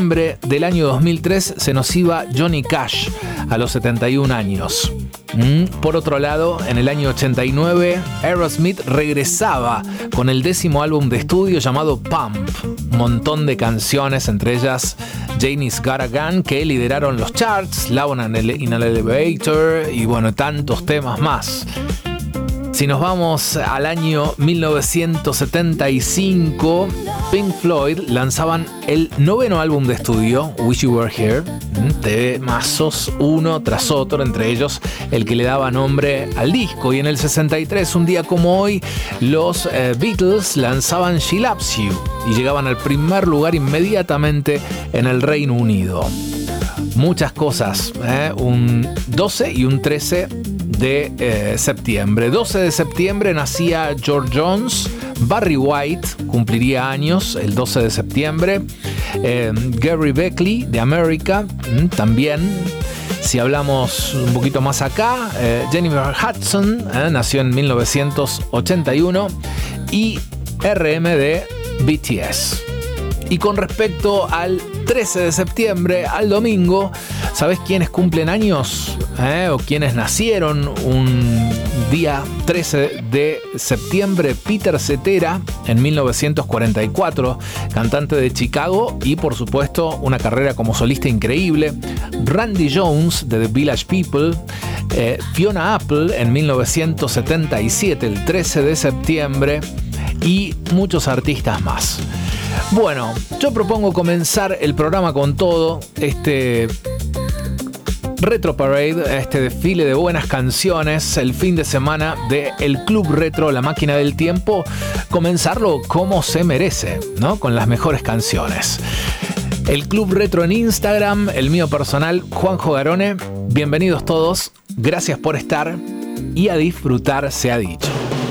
del año 2003 se nos iba Johnny Cash a los 71 años. Por otro lado, en el año 89, Aerosmith regresaba con el 10º álbum de estudio llamado Pump. Un montón de canciones, entre ellas Janie's Got a Gun, que lideraron los charts, Love in an Elevator y bueno, tantos temas más. Si nos vamos al año 1975, Pink Floyd lanzaban el 9º álbum de estudio, Wish You Were Here, temazos uno tras otro, entre ellos el que le daba nombre al disco. Y en el 63, un día como hoy, los Beatles lanzaban She Loves You y llegaban al primer lugar inmediatamente en el Reino Unido. Muchas cosas, un 12 y un 13 de septiembre. 12 de septiembre nacía George Jones. Barry White cumpliría años el 12 de septiembre. Gary Beckley de América también. Si hablamos un poquito más acá, Jennifer Hudson nació en 1981 y RM de BTS. Y con respecto al 13 de septiembre, al domingo, ¿sabés quiénes cumplen años? ¿O quiénes nacieron un día 13 de septiembre? Peter Cetera, en 1944, cantante de Chicago y, por supuesto, una carrera como solista increíble. Randy Jones, de The Village People. Fiona Apple, en 1977, el 13 de septiembre. Y muchos artistas más. Bueno, yo propongo comenzar el programa con todo, este Retro Parade, este desfile de buenas canciones, el fin de semana de el Club Retro, la máquina del tiempo, comenzarlo como se merece, ¿no? Con las mejores canciones. El Club Retro en Instagram, el mío personal, Juanjo Garone. Bienvenidos todos, gracias por estar y a disfrutar se ha dicho.